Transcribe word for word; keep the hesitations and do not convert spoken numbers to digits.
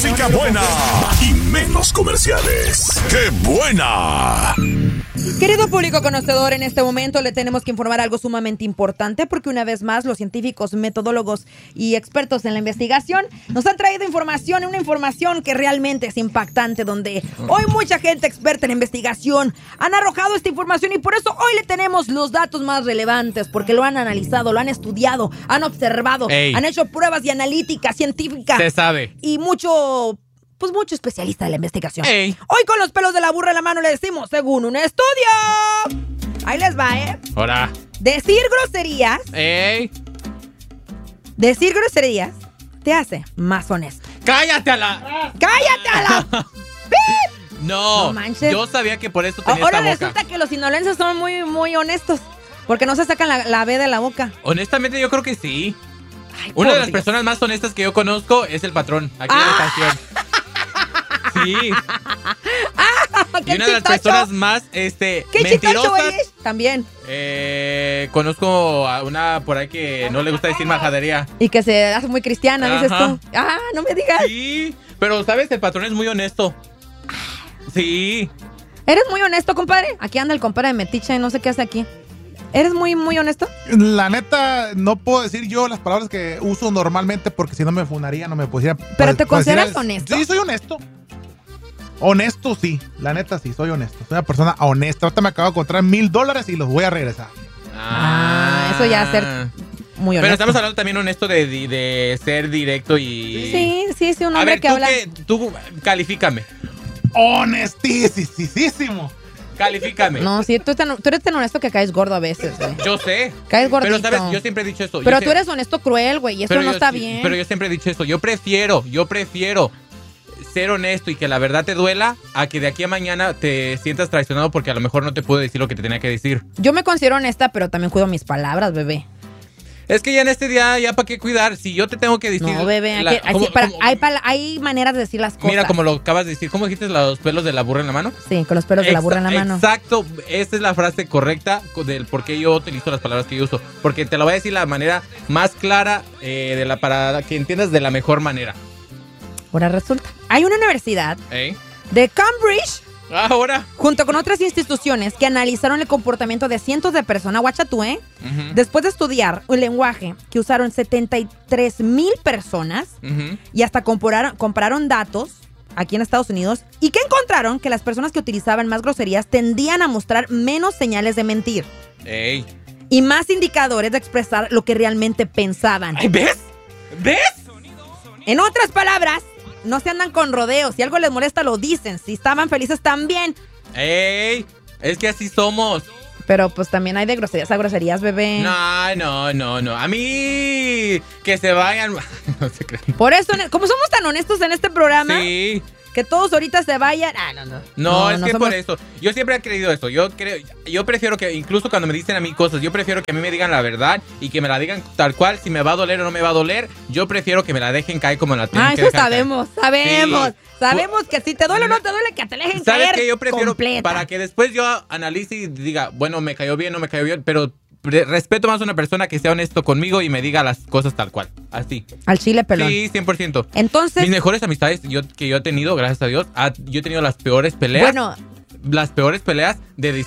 música buena y menos comerciales. ¡Qué buena! Querido público conocedor, en este momento le tenemos que informar algo sumamente importante porque una vez más los científicos, metodólogos y expertos en la investigación nos han traído información, una información que realmente es impactante, donde hoy mucha gente experta en investigación han arrojado esta información y por eso hoy le tenemos los datos más relevantes porque lo han analizado, lo han estudiado, han observado, Ey. han hecho pruebas y analíticas científicas. Se sabe. Y mucho... pues mucho especialista de la investigación. Ey. Hoy con los pelos de la burra en la mano le decimos, según un estudio. Ahí les va, ¿eh? Hola. Decir groserías, Ey. decir groserías te hace más honesto. ¡Cállate a la... ¡Cállate a la... No, No manches. yo sabía que por eso tenía Ahora esta resulta boca. que los sinaloenses son muy, muy honestos. Porque no se sacan la, la B de la boca. Honestamente, yo creo que sí. Ay, Una por de las Dios. personas más honestas que yo conozco es el patrón, aquí en la Ah. estación. Sí. ¡Qué Y una de las chistoso! personas más este, ¡Qué chistoso mentirosas. eres! También. Eh, conozco a una por ahí que no le gusta decir majadería. Y que se hace muy cristiana, dices Ajá. tú. ¡Ah, no me digas! Sí, pero sabes, el patrón es muy honesto. Sí. ¿Eres muy honesto, compadre? Aquí anda el compadre de Metiche, no sé qué hace aquí. ¿Eres muy, muy honesto? La neta, no puedo decir yo las palabras que uso normalmente porque si no me funaría, no me pusiera. ¿Pero te consideras decir- honesto? Sí, soy honesto. Honesto, sí. La neta, sí, soy honesto. Soy una persona honesta. Ahorita me acabo de encontrar mil dólares y los voy a regresar. Ah, eso ya es ser muy honesto. Pero estamos hablando también honesto de, de, de ser directo y... Sí, sí, sí, un A hombre ver, que tú, habla... qué- tú califícame. Honestísimo. Califícame. No, sí, tú, tan- tú eres tan honesto que caes gordo a veces, güey. Yo sé. Caes gordito. Pero, ¿sabes? Yo siempre he dicho esto. Pero yo tú sé- eres honesto cruel, güey, y eso pero no yo está sí- bien. Pero yo siempre he dicho esto. Yo prefiero, yo prefiero ser honesto y que la verdad te duela a que de aquí a mañana te sientas traicionado porque a lo mejor no te puedo decir lo que te tenía que decir. Yo me considero honesta, pero también cuido mis palabras, bebé. Es que ya en este día, ya para qué cuidar. Si yo te tengo que decir... No, bebé, hay, la- que- así, como- para- como- hay, pala- hay maneras de decir las cosas. Mira, como lo acabas de decir. ¿Cómo dijiste los pelos de la burra en la mano? Sí, con los pelos de la burra en la Exa- mano. Exacto, esta es la frase correcta del por qué yo utilizo las palabras que yo uso. Porque te la voy a decir la manera más clara eh, de la para que entiendas de la mejor manera. Ahora resulta. Hay una universidad ¿Eh? de Cambridge, Ahora. junto con otras instituciones, que analizaron el comportamiento de cientos de personas, guacha tú, ¿eh? Ujú, Después de estudiar el lenguaje que usaron setenta y tres mil personas ujú. y hasta compararon, compararon datos aquí en Estados Unidos y que encontraron que las personas que utilizaban más groserías tendían a mostrar menos señales de mentir Ey. y más indicadores de expresar lo que realmente pensaban. Ay, ¿ves? ¿Ves? En otras palabras, no se andan con rodeos. Si algo les molesta, lo dicen. Si estaban felices, también. Ey. Es que así somos. Pero pues también hay de groserías a groserías, bebé. No, no, no, no. A mí que se vayan. No se crean. Por eso, como somos tan honestos en este programa, Sí. que todos ahorita se vayan. Ah, no, no. No, es que somos- por eso. Yo siempre he creído esto. Yo creo, yo prefiero que, incluso cuando me dicen a mí cosas, yo prefiero que a mí me digan la verdad y que me la digan tal cual. Si me va a doler o no me va a doler, yo prefiero que me la dejen caer como la tienen Ah, que eso dejar caer. sabemos, sabemos. Sí. Sabemos que si te duele o no te duele, que te la dejen ¿Sabes caer qué? Yo prefiero completa. para que después yo analice y diga, bueno, me cayó bien, no me cayó bien, pero pre- respeto más a una persona que sea honesto conmigo y me diga las cosas tal cual. Así. Al chile pelón. Sí, cien por ciento. Entonces, Mis mejores amistades yo, que yo he tenido, gracias a Dios, ha- yo he tenido las peores peleas. bueno, Las peores peleas de, dis-